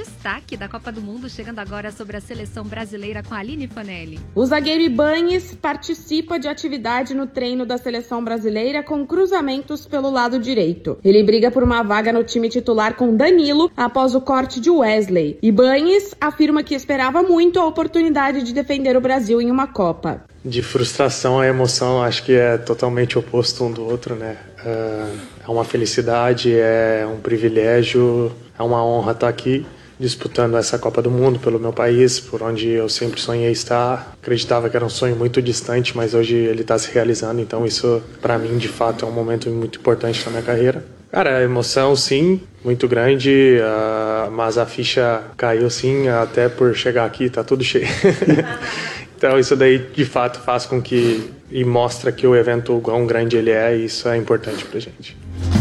destaque da Copa do Mundo, chegando agora sobre a seleção brasileira com a Aline Fanelli. O zagueiro Ibáñez participa de atividade no treino da seleção brasileira com cruzamentos pelo lado direito. Ele briga por uma vaga no time titular com Danilo após o corte de Wesley. Ibáñez afirma que esperava muito a oportunidade de defender o Brasil em uma Copa. De frustração a emoção, acho que é totalmente oposto um do outro, né? É uma felicidade, é um privilégio, é uma honra estar aqui disputando essa Copa do Mundo pelo meu país, por onde eu sempre sonhei estar. Acreditava que era um sonho muito distante, mas hoje ele está se realizando, então isso para mim de fato é um momento muito importante na minha carreira. Cara, a emoção sim, muito grande, mas a ficha caiu sim, até por chegar aqui tá tudo cheio. Então isso daí de fato faz com que e mostra que o evento, o quão grande ele é, e isso é importante pra gente.